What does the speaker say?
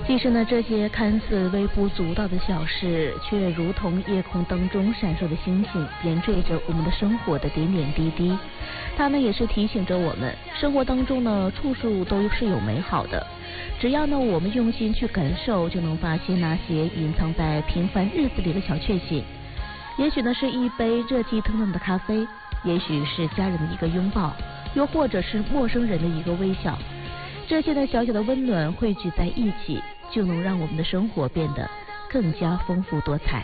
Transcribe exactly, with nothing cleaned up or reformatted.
其实呢，这些看似微不足道的小事，却如同夜空当中闪烁的星星，点缀着我们的生活的点点滴滴。它呢，也是提醒着我们，生活当中呢，处处都是有美好的。只要呢，我们用心去感受，就能发现那些隐藏在平凡日子里的小确幸。也许呢，是一杯热气腾腾的咖啡，也许是家人的一个拥抱，又或者是陌生人的一个微笑。这些呢，小小的温暖汇聚在一起，就能让我们的生活变得更加丰富多彩。